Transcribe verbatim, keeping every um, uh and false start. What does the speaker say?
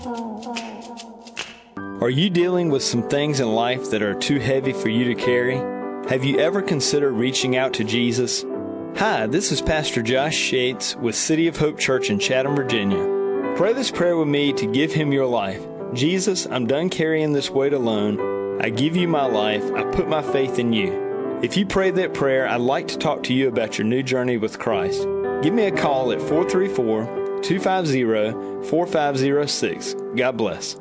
Are you dealing with some things in life that are too heavy for you to carry? Have you ever considered reaching out to Jesus? Hi, this is Pastor Josh Shates with City of Hope Church in Chatham, Virginia. Pray this prayer with me to give Him your life. Jesus, I'm done carrying this weight alone. I give you my life. I put my faith in you. If you prayed that prayer, I'd like to talk to you about your new journey with Christ. Give me a call at four three four, two five zero, four five zero six. God bless.